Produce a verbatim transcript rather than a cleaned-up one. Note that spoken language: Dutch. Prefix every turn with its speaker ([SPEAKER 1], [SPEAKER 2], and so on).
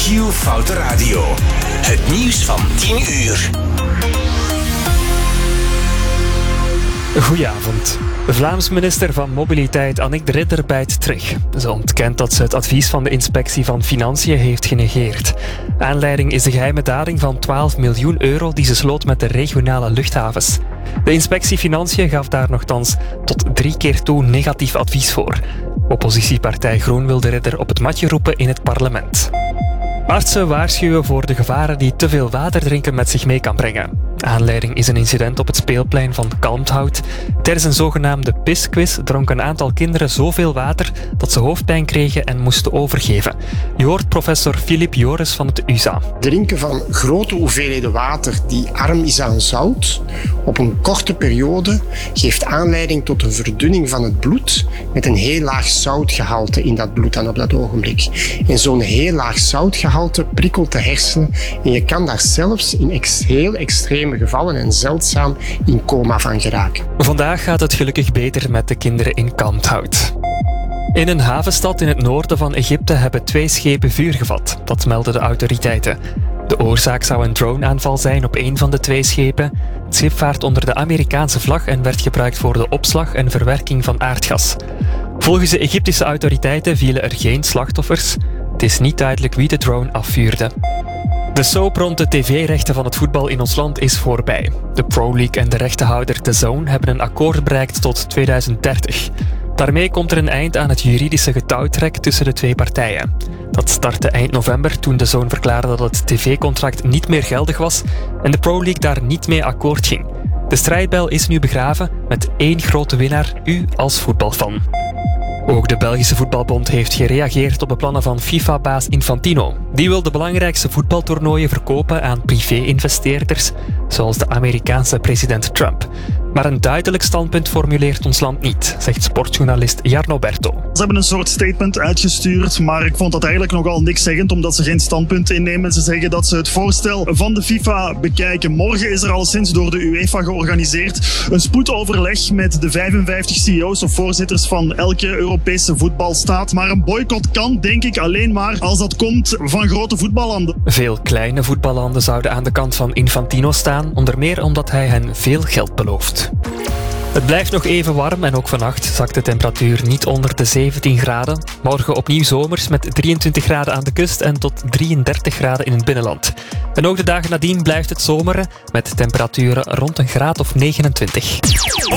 [SPEAKER 1] Q Foute Radio. Het nieuws van tien uur.
[SPEAKER 2] Goedenavond. Vlaams minister van Mobiliteit Annick de Ridder bijt terug. Ze ontkent dat ze het advies van de Inspectie van Financiën heeft genegeerd. Aanleiding is de geheime daling van twaalf miljoen euro die ze sloot met de regionale luchthavens. De Inspectie Financiën gaf daar nochtans tot drie keer toe negatief advies voor. Oppositiepartij Groen wil de Ridder op het matje roepen in het parlement. Artsen waarschuwen voor de gevaren die te veel water drinken met zich mee kan brengen. Aanleiding is een incident op het speelplein van Kalmthout. Tijdens een zogenaamde pisquiz dronken een aantal kinderen zoveel water dat ze hoofdpijn kregen en moesten overgeven. Je hoort professor Filip Joris van het U S A.
[SPEAKER 3] Drinken van grote hoeveelheden water die arm is aan zout op een korte periode geeft aanleiding tot een verdunning van het bloed met een heel laag zoutgehalte in dat bloed dan op dat ogenblik. En zo'n heel laag zoutgehalte prikkelt de hersenen en je kan daar zelfs in ex- heel extreme gevallen en zeldzaam in coma van geraken.
[SPEAKER 2] Vandaag gaat het gelukkig beter met de kinderen in Kalmthout. In een havenstad in het noorden van Egypte hebben twee schepen vuur gevat. Dat melden de autoriteiten. De oorzaak zou een droneaanval zijn op een van de twee schepen. Het schip vaart onder de Amerikaanse vlag en werd gebruikt voor de opslag en verwerking van aardgas. Volgens de Egyptische autoriteiten vielen er geen slachtoffers. Het is niet duidelijk wie de drone afvuurde. De soap rond de tv-rechten van het voetbal in ons land is voorbij. De Pro League en de rechtenhouder D A Z N hebben een akkoord bereikt tot tweeduizend dertig. Daarmee komt er een eind aan het juridische getouwtrek tussen de twee partijen. Dat startte eind november toen D A Z N verklaarde dat het tv-contract niet meer geldig was en de Pro League daar niet mee akkoord ging. De strijdbijl is nu begraven met één grote winnaar, u als voetbalfan. Ook de Belgische Voetbalbond heeft gereageerd op de plannen van FIFA-baas Infantino. Die wil de belangrijkste voetbaltoernooien verkopen aan privé-investeerders, zoals de Amerikaanse president Trump. Maar een duidelijk standpunt formuleert ons land niet, zegt sportjournalist Jarno Berto.
[SPEAKER 4] Ze hebben een soort statement uitgestuurd, maar ik vond dat eigenlijk nogal niks zeggend, omdat ze geen standpunt innemen. Ze zeggen dat ze het voorstel van de FIFA bekijken. Morgen is er al sinds door de UEFA georganiseerd een spoedoverleg met de vijfenvijftig C E O's of voorzitters van elke Europese voetbalstaat. Maar een boycott kan, denk ik, alleen maar als dat komt van grote voetballanden.
[SPEAKER 2] Veel kleine voetballanden zouden aan de kant van Infantino staan, onder meer omdat hij hen veel geld belooft. Het blijft nog even warm en ook vannacht zakt de temperatuur niet onder de zeventien graden. Morgen opnieuw zomers met drieëntwintig graden aan de kust en tot drieëndertig graden in het binnenland. En ook de dagen nadien blijft het zomeren met temperaturen rond een graad of negenentwintig.